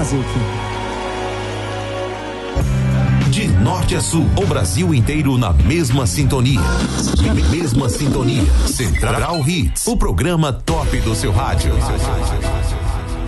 Brazuca. De norte a sul, o Brasil inteiro na mesma sintonia. Mesma sintonia. Central Hits, o programa top do seu rádio.